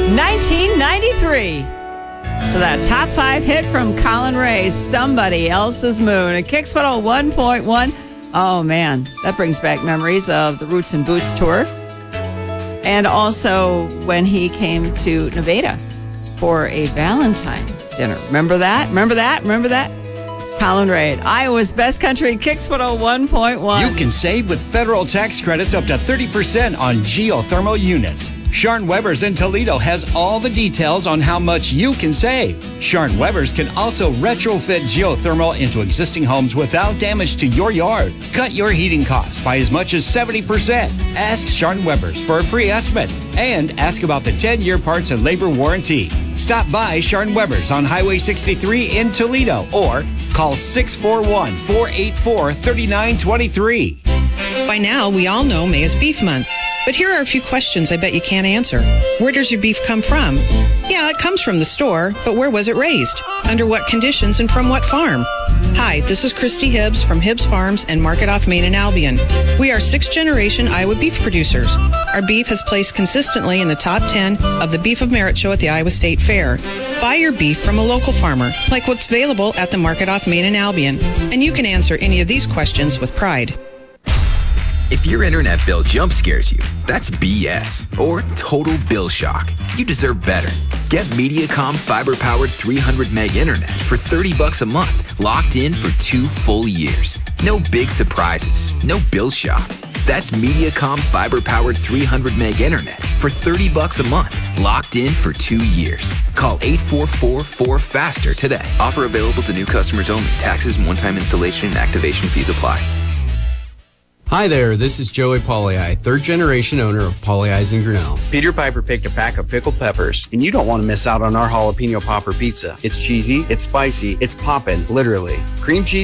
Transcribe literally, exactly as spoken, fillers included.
nineteen ninety-three. So that top five hit from Colin Ray, Somebody Else's Moon. It kicks one oh one point one. Oh, man, that brings back memories of the Roots and Boots tour. And also when he came to Nevada for a Valentine's dinner. Remember that? Remember that? Remember that? Colin Ray, Iowa's Best Country, Kicks one oh one point one. You can save with federal tax credits up to thirty percent on geothermal units. Sharn Weber's in Toledo has all the details on how much you can save. Sharn Weber's can also retrofit geothermal into existing homes without damage to your yard. Cut your heating costs by as much as seventy percent. Ask Sharn Weber's for a free estimate and ask about the ten-year parts and labor warranty. Stop by Sharn Weber's on Highway sixty-three in Toledo or call six four one, four eight four, three nine two three. By now, we all know May is Beef Month. But here are a few questions I bet you can't answer. Where does your beef come from? Yeah, it comes from the store, but where was it raised? Under what conditions and from what farm? Hi, this is Christy Hibbs from Hibbs Farms and Market Off Main in Albion. We are sixth-generation Iowa beef producers. Our beef has placed consistently in the top ten of the Beef of Merit show at the Iowa State Fair. Buy your beef from a local farmer, like what's available at the Market Off Main in Albion. And you can answer any of these questions with pride. If your internet bill jump scares you, that's B S or total bill shock. You deserve better. Get Mediacom fiber-powered three hundred meg internet for thirty bucks a month, locked in for two full years. No big surprises, no bill shock. That's Mediacom fiber-powered three hundred meg internet for thirty bucks a month, locked in for two years. Call eight four four, four faster today. Offer available to new customers only. Taxes and one-time installation and activation fees apply. Hi there, this is Joey Pauley, third generation owner of Pauley Eyes in Grinnell. Peter Piper picked a pack of pickled peppers, and you don't want to miss out on our jalapeno popper pizza. It's cheesy, it's spicy, it's poppin', literally. Cream cheese